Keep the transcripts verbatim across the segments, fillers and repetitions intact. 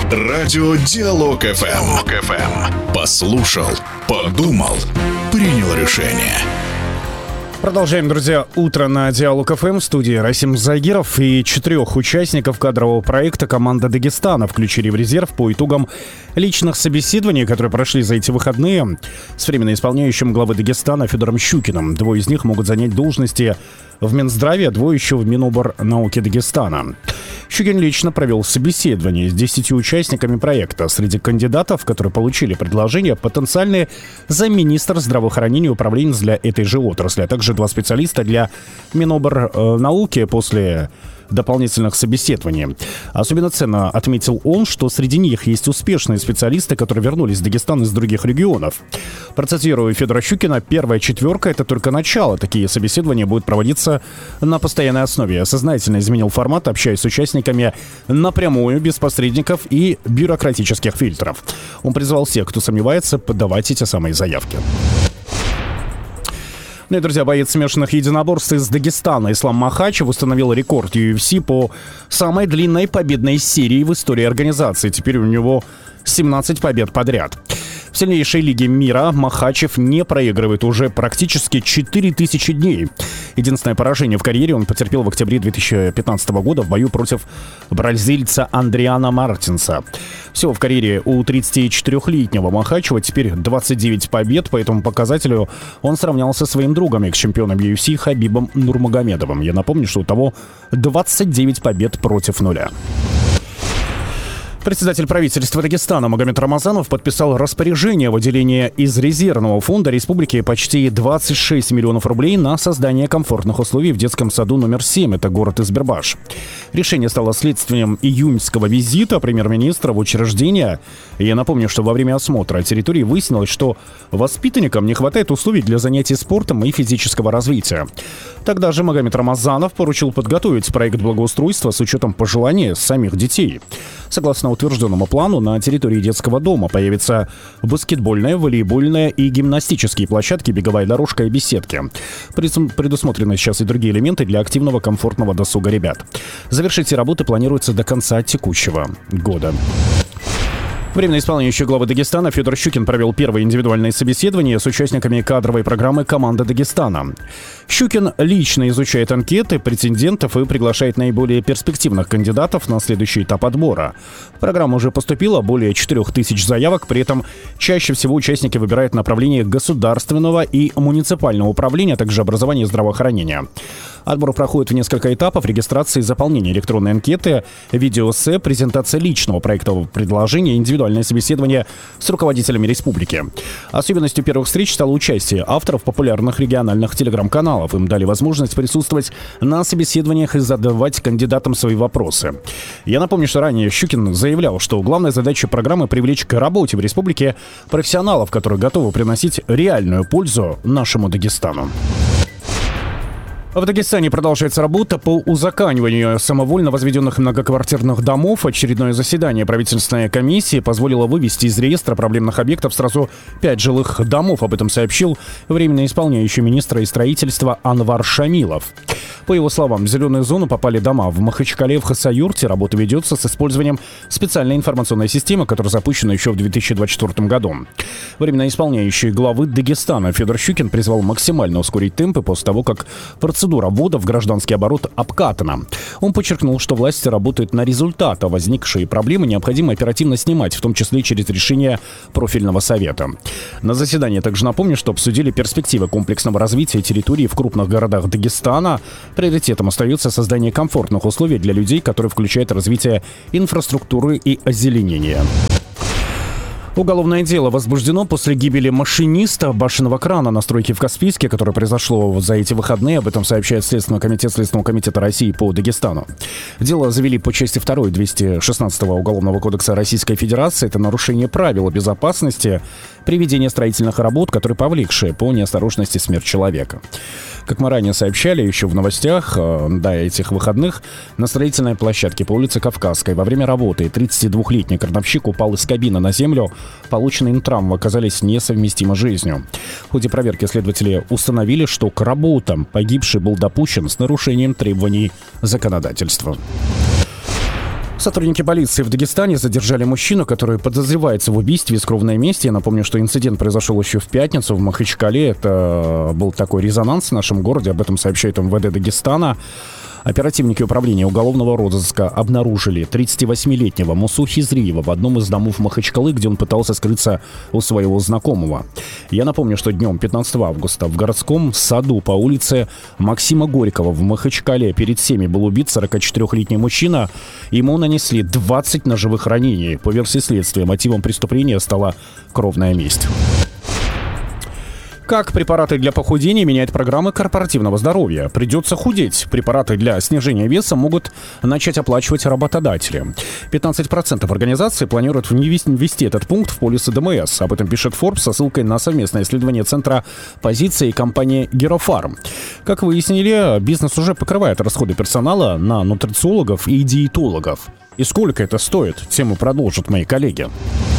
Радио Диалог эф эм. Послушал, подумал, принял решение. Продолжаем, друзья, утро на Диалог эф эм. В студии Расим Загиров и четырех участников кадрового проекта «Команда Дагестана» включили в резерв по итогам личных собеседований, которые прошли за эти выходные с временно исполняющим главы Дагестана Федором Щукиным. Двое из них могут занять должности в Минздраве, а двое еще в Миноборнауки Дагестана. Щукин лично провел собеседование с десятью участниками проекта. Среди кандидатов, которые получили предложение, потенциальные замминистра здравоохранения и управленец для этой же отрасли, а также два специалиста для Миноборнауки после дополнительных собеседований. Особенно ценно отметил он, что среди них есть успешные специалисты, которые вернулись в Дагестан из других регионов. Процитирую Федора Щукина: «Первая четверка — это только начало. Такие собеседования будут проводиться на постоянной основе. Я сознательно изменил формат, общаясь с участниками напрямую, без посредников и бюрократических фильтров». Он призвал всех, кто сомневается, подавать эти самые заявки. Ну и, друзья, боец смешанных единоборств из Дагестана Ислам Махачев установил рекорд ю эф си по самой длинной победной серии в истории организации. Теперь у него семнадцать побед подряд. В сильнейшей лиге мира Махачев не проигрывает уже практически четыре тысячи дней. Единственное поражение в карьере он потерпел в октябре две тысячи пятнадцатого года в бою против бразильца Андриана Мартинса. Всего в карьере у тридцатичетырёхлетнего Махачева теперь двадцать девять побед. По этому показателю он сравнялся со своим другом, экс-чемпионом ю эф си Хабибом Нурмагомедовым. Я напомню, что у того двадцать девять побед против нуля. Председатель правительства Дагестана Магомед Рамазанов подписал распоряжение о выделении из резервного фонда республики почти двадцать шесть миллионов рублей на создание комфортных условий в детском саду номер семь, это город Избербаш. Решение стало следствием июньского визита премьер-министра в учреждение. Я напомню, что во время осмотра территории выяснилось, что воспитанникам не хватает условий для занятий спортом и физического развития. Тогда же Магомед Рамазанов поручил подготовить проект благоустройства с учетом пожеланий самих детей. Согласно утвержденному плану, на территории детского дома появятся баскетбольная, волейбольная и гимнастические площадки, беговая дорожка и беседки. Предусмотрены сейчас и другие элементы для активного, комфортного досуга ребят. Завершить работы планируется до конца текущего года. Временно исполняющий главы Дагестана Федор Щукин провел первое индивидуальное собеседование с участниками кадровой программы «Команда Дагестана». Щукин лично изучает анкеты претендентов и приглашает наиболее перспективных кандидатов на следующий этап отбора. В программу уже поступило более четырех тысяч заявок, при этом чаще всего участники выбирают направление государственного и муниципального управления, а также образования и здравоохранения. Отбор проходит в несколько этапов: регистрация и заполнение электронной анкеты, видеоэссе, презентация личного проектового предложения, индивидуальное собеседование с руководителями республики. Особенностью первых встреч стало участие авторов популярных региональных телеграм-каналов. Им дали возможность присутствовать на собеседованиях и задавать кандидатам свои вопросы. Я напомню, что ранее Щукин заявлял, что главная задача программы — привлечь к работе в республике профессионалов, которые готовы приносить реальную пользу нашему Дагестану. В Дагестане продолжается работа по узакониванию самовольно возведенных многоквартирных домов. Очередное заседание правительственной комиссии позволило вывести из реестра проблемных объектов сразу пять жилых домов. Об этом сообщил временно исполняющий министра и строительства Анвар Шамилов. По его словам, в зеленую зону попали дома в Махачкале, в Хасавюрте. Работа ведется с использованием специальной информационной системы, которая запущена еще в две тысячи двадцать четвёртом году. Временно исполняющий главы Дагестана Федор Щукин призвал максимально ускорить темпы после того, как процедура ввода в гражданский оборот обкатана. Он подчеркнул, что власти работают на результат, а возникшие проблемы необходимо оперативно снимать, в том числе через решение профильного совета. На заседании также напомню, что обсудили перспективы комплексного развития территории в крупных городах Дагестана. Приоритетом остается создание комфортных условий для людей, которые включают развитие инфраструктуры и озеленения. Уголовное дело возбуждено после гибели машиниста башенного крана на стройке в Каспийске, которое произошло за эти выходные. Об этом сообщает Следственный комитет Следственного комитета России по Дагестану. Дело завели по части второй двухсот шестнадцатого Уголовного кодекса Российской Федерации. Это нарушение правил безопасности при ведении строительных работ, которые повлекшие по неосторожности смерть человека. Как мы ранее сообщали еще в новостях, до этих выходных на строительной площадке по улице Кавказской во время работы тридцатидвухлетний крановщик упал из кабины на землю. Полученные им травмы оказались несовместимы с жизнью. В ходе проверки следователи установили, что к работам погибший был допущен с нарушением требований законодательства. Сотрудники полиции в Дагестане задержали мужчину, который подозревается в убийстве из кровной мести. Я напомню, что инцидент произошел еще в пятницу в Махачкале. Это был такой резонанс в нашем городе. Об этом сообщает эм вэ дэ Дагестана. Оперативники управления уголовного розыска обнаружили тридцативосьмилетнего Мусу Хизриева в одном из домов Махачкалы, где он пытался скрыться у своего знакомого. Я напомню, что днем пятнадцатого августа в городском саду по улице Максима Горького в Махачкале перед всеми был убит сорокачетырёхлетний мужчина. Ему нанесли двадцать ножевых ранений. По версии следствия, мотивом преступления стала кровная месть. Как препараты для похудения меняют программы корпоративного здоровья? Придется худеть. Препараты для снижения веса могут начать оплачивать работодатели. пятнадцать процентов организаций планируют ввести этот пункт в полисы дэ эм эс. Об этом пишет Forbes со ссылкой на совместное исследование Центра позиций компании Герофарм. Как выяснили, бизнес уже покрывает расходы персонала на нутрициологов и диетологов. И сколько это стоит? Тему продолжат мои коллеги.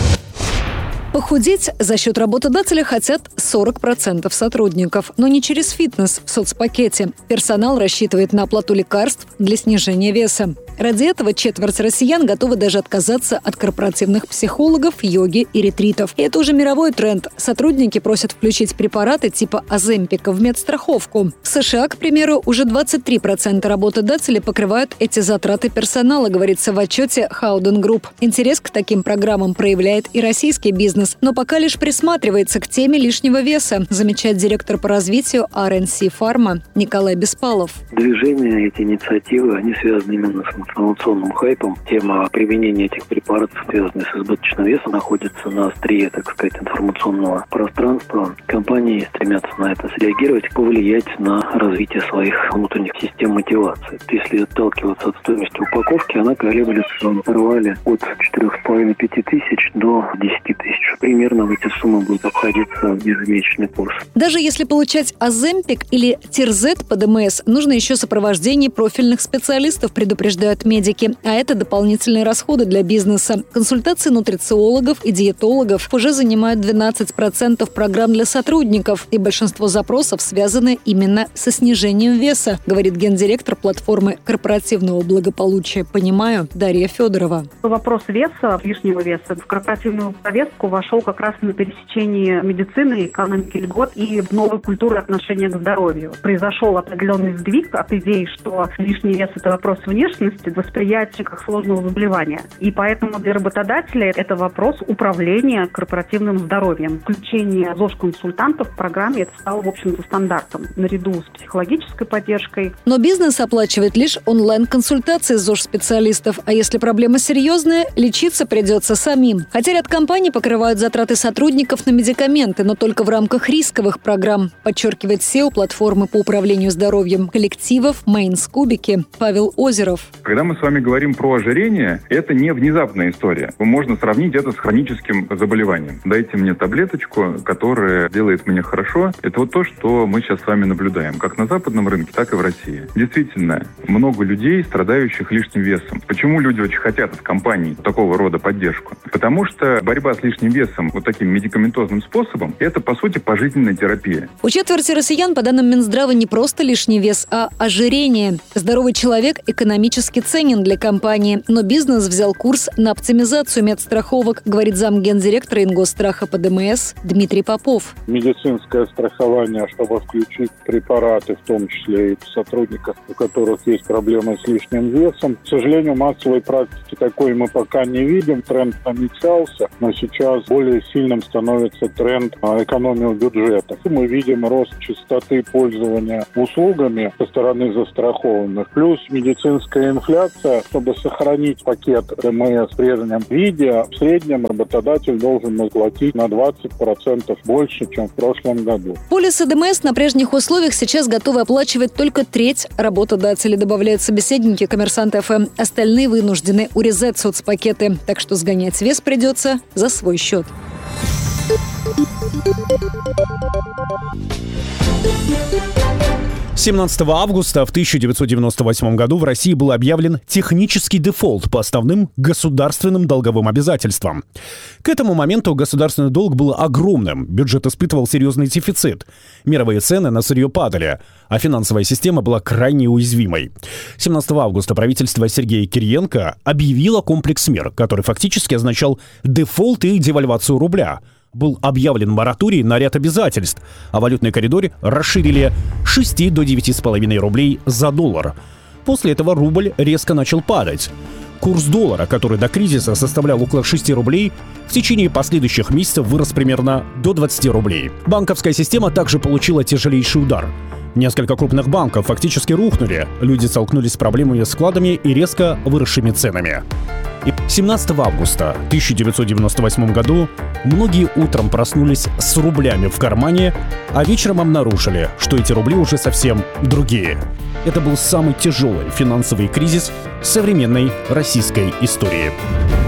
Похудеть за счет работодателя хотят сорок процентов сотрудников, но не через фитнес в соцпакете. Персонал рассчитывает на оплату лекарств для снижения веса. Ради этого четверть россиян готовы даже отказаться от корпоративных психологов, йоги и ретритов. И это уже мировой тренд. Сотрудники просят включить препараты типа Оземпика в медстраховку. В США, к примеру, уже двадцать три процента работодателей покрывают эти затраты персонала, говорится в отчете Howden Group. Интерес к таким программам проявляет и российский бизнес, но пока лишь присматривается к теме лишнего веса, замечает директор по развитию ар эн си Pharma Николай Беспалов. Движения, эти инициативы, они связаны именно с информационным хайпом. Тема применения этих препаратов, связанная с избыточным весом, находится на острие, так сказать, информационного пространства. Компании стремятся на это среагировать, повлиять на развитие своих внутренних систем мотивации. Если отталкиваться от стоимости упаковки, она колеблется в интервале от четырех с половиной - пяти тысяч до десяти тысяч. Примерно в эти суммы будет обходиться ежемесячный курс. Даже если получать Оземпик или Тирзет по дэ эм эс, нужно еще сопровождение профильных специалистов, предупреждают медики. А это дополнительные расходы для бизнеса. Консультации нутрициологов и диетологов уже занимают двенадцать процентов программ для сотрудников. И большинство запросов связаны именно со снижением веса, говорит гендиректор платформы корпоративного благополучия «Понимаю» Дарья Федорова. Вопрос веса, лишнего веса в корпоративную повестку вошел как раз на пересечении медицины, экономики льгот и новой культуры отношения к здоровью. Произошел определенный сдвиг от идеи, что лишний вес – это вопрос внешности, восприятия как сложного заболевания. И поэтому для работодателя это вопрос управления корпоративным здоровьем. Включение ЗОЖ-консультантов в программе это стало, в общем-то, стандартом, наряду с психологической поддержкой. Но бизнес оплачивает лишь онлайн-консультации ЗОЖ-специалистов, а если проблема серьезная, лечиться придется самим. Хотя ряд компаний покрывают затраты сотрудников на медикаменты, но только в рамках рисковых программ, подчеркивает сео платформы по управлению здоровьем коллективов Mainz Кубики Павел Озеров. Когда мы с вами говорим про ожирение, это не внезапная история. Можно сравнить это с хроническим заболеванием. Дайте мне таблеточку, которая делает мне хорошо. Это вот то, что мы сейчас с вами наблюдаем, как на западном рынке, так и в России. Действительно, много людей, страдающих лишним весом. Почему люди очень хотят от компаний такого рода поддержку? Потому что борьба с лишним весом вот таким медикаментозным способом – это, по сути, пожизненная терапия. У четверти россиян, по данным Минздрава, не просто лишний вес, а ожирение. Здоровый человек экономически ценен для компании, но бизнес взял курс на оптимизацию медстраховок, говорит замгендиректора Ингосстраха по дэ эм эс Дмитрий Попов. Медицинское страхование, чтобы включить препараты, в том числе и сотрудников, у которых есть проблемы с лишним весом. К сожалению, массовой практики такой мы пока не видим. Тренд намечался, но сейчас более сильным становится тренд на экономию бюджетов. Мы видим рост частоты пользования услугами со стороны застрахованных. Плюс медицинская инфляция. Чтобы сохранить пакет дэ эм эс в прежнем виде, в среднем работодатель должен оплатить на двадцать процентов больше, чем в прошлом году. Полисы дэ эм эс на прежних условиях сейчас готовы оплачивать только треть работодателей, добавляют собеседники Коммерсант эф эм. Остальные вынуждены урезать соцпакеты, так что сгонять вес придется за свой счет. семнадцатого августа в тысяча девятьсот девяносто восьмом году в России был объявлен технический дефолт по основным государственным долговым обязательствам. К этому моменту государственный долг был огромным, бюджет испытывал серьезный дефицит, мировые цены на сырье падали, а финансовая система была крайне уязвимой. семнадцатого августа правительство Сергея Кириенко объявило комплекс мер, который фактически означал дефолт и девальвацию рубля. Был объявлен мораторий на ряд обязательств, а валютный коридор расширили с шести до девяти с половиной рублей за доллар. После этого рубль резко начал падать. Курс доллара, который до кризиса составлял около шести рублей, в течение последующих месяцев вырос примерно до двадцати рублей. Банковская система также получила тяжелейший удар. Несколько крупных банков фактически рухнули, люди столкнулись с проблемами с вкладами и резко выросшими ценами. И семнадцатого августа тысяча девятьсот девяносто восьмом году многие утром проснулись с рублями в кармане, а вечером обнаружили, что эти рубли уже совсем другие. Это был самый тяжелый финансовый кризис современной российской истории.